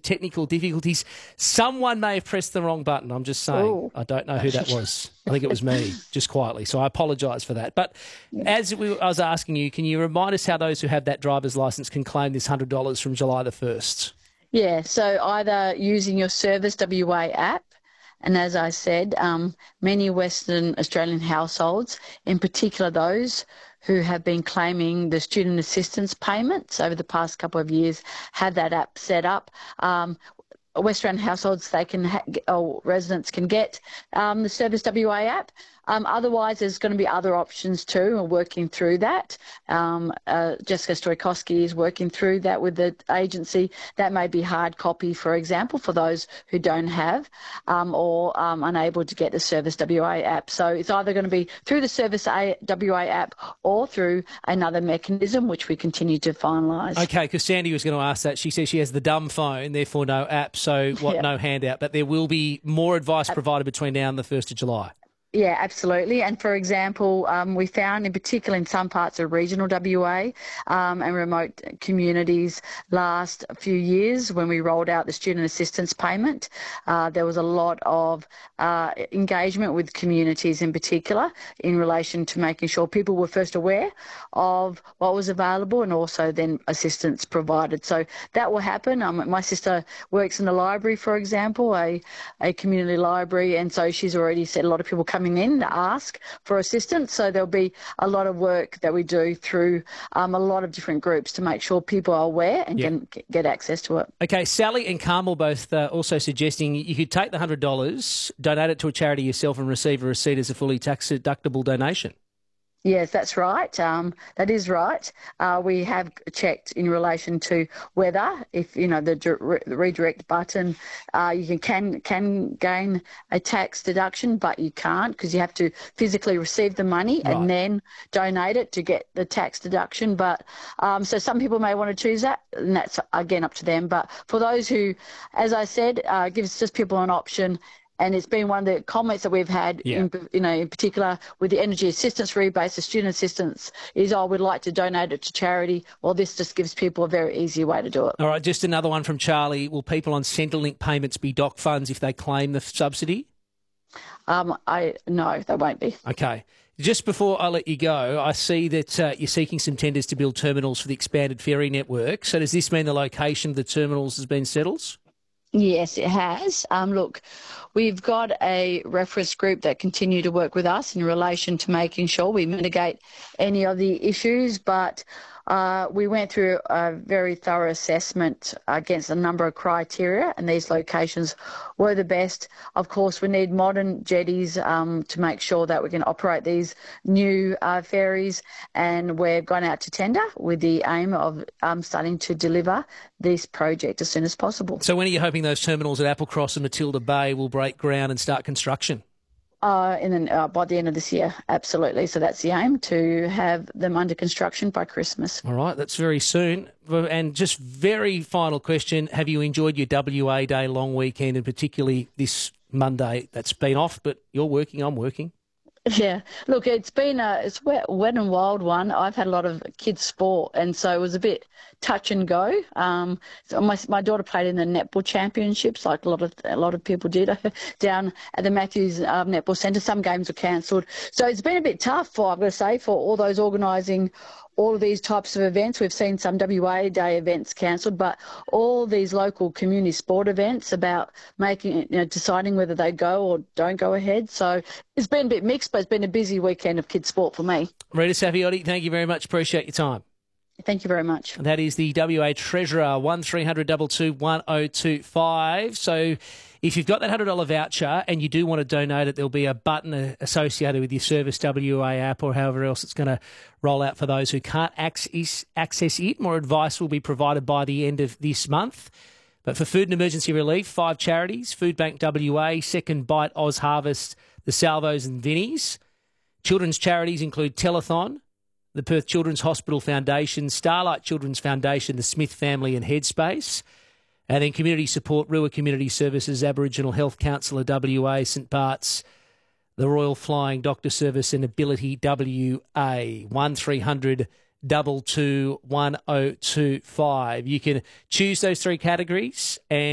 technical difficulties. Someone may have pressed the wrong button. I'm just saying. Ooh. I don't know who that was. I think it was me, just quietly. So I apologise for that. But I was asking you, can you remind us how those who have that driver's licence can claim this $100 from July the 1st? Yeah, so either using your Service WA app, and as I said, many Western Australian households, in particular those who have been claiming the student assistance payments over the past couple of years, have that app set up. Western households, or residents can get the Service WA app. Otherwise, there's going to be other options too. We're working through that. Jessica Stoikowski is working through that with the agency. That may be hard copy, for example, for those who don't have or unable to get the Service WA app. So it's either going to be through the Service WA app or through another mechanism, which we continue to finalise. Okay, because Sandy was going to ask that. She says she has the dumb phone, therefore no app, so no handout. But there will be more advice provided between now and the 1st of July. Yeah, absolutely. And for example, we found in particular in some parts of regional WA and remote communities last few years when we rolled out the student assistance payment, there was a lot of engagement with communities in particular in relation to making sure people were first aware of what was available and also then assistance provided. So that will happen. My sister works in the library, for example, a community library, and so she's already said a lot of people coming in to ask for assistance. So there'll be a lot of work that we do through a lot of different groups to make sure people are aware and can get access to it. Okay, Sally and Carmel both also suggesting you could take the $100, donate it to a charity yourself and receive a receipt as a fully tax-deductible donation. Yes, that's right. That is right. We have checked in relation to whether, if the redirect button, you can gain a tax deduction, but you can't because you have to physically receive the money and then donate it to get the tax deduction. But so some people may want to choose that, and that's again up to them. But for those who, as I said, gives just people an option. And it's been one of the comments that we've had, in particular with the energy assistance rebates, the student assistance, is, we'd like to donate it to charity. Well, this just gives people a very easy way to do it. All right, just another one from Charlie. Will people on Centrelink payments be DOC funds if they claim the subsidy? No, they won't be. Okay. Just before I let you go, I see that you're seeking some tenders to build terminals for the expanded ferry network. So does this mean the location of the terminals has been settled? Yes, it has. Look, we've got a reference group that continue to work with us in relation to making sure we mitigate any of the issues, but we went through a very thorough assessment against a number of criteria, and these locations were the best. Of course, we need modern jetties to make sure that we can operate these new ferries, and we've gone out to tender with the aim of starting to deliver this project as soon as possible. So when are you hoping those terminals at Applecross and Matilda Bay will break ground and start construction? By the end of this year, absolutely. So that's the aim, to have them under construction by Christmas. All right, that's very soon. And just very final question, have you enjoyed your WA Day long weekend, and particularly this Monday that's been off, but you're working, I'm working? Yeah, look, it's been it's wet and wild one. I've had a lot of kids' sport, and so it was a bit touch and go. So my daughter played in the netball championships, like a lot of people did, down at the Matthews Netball Centre. Some games were cancelled, so it's been a bit tough for all those organising all of these types of events. We've seen some WA Day events cancelled, but all these local community sport events about deciding whether they go or don't go ahead. So it's been a bit mixed, but it's been a busy weekend of kids' sport for me. Rita Saviotti, thank you very much. Appreciate your time. Thank you very much. That is the WA Treasurer, 1300 22 1025. So if you've got that $100 voucher and you do want to donate it, there'll be a button associated with your Service WA app or however else it's going to roll out for those who can't access it. More advice will be provided by the end of this month. But for food and emergency relief, 5 charities: Food Bank WA, Second Bite, Oz Harvest, the Salvos and Vinnies. Children's charities include Telethon, the Perth Children's Hospital Foundation, Starlight Children's Foundation, the Smith Family and Headspace. And then community support, Rua Community Services, Aboriginal Health Council WA, St Bart's, the Royal Flying Doctor Service and Ability WA, 1300 22 1025. You can choose those 3 categories and